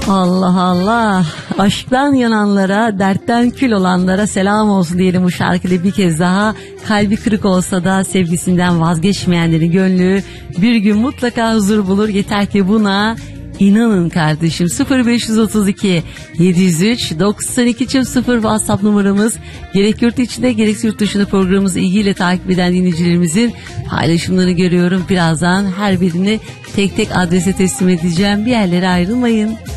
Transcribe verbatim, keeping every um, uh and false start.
Allah Allah. Aşktan yananlara, dertten kül olanlara selam olsun diyelim bu şarkıda bir kez daha. Kalbi kırık olsa da sevgisinden vazgeçmeyenlerin gönlü bir gün mutlaka huzur bulur. Yeter ki buna İnanın kardeşim. Sıfır beş otuz iki yedi yüz üç doksan iki sıfır WhatsApp numaramız. Gerek yurt içinde gerekse yurt dışında programımızı ilgiyle takip eden dinleyicilerimizin paylaşımlarını görüyorum. Birazdan her birini tek tek adrese teslim edeceğim. Bir yerlere ayrılmayın.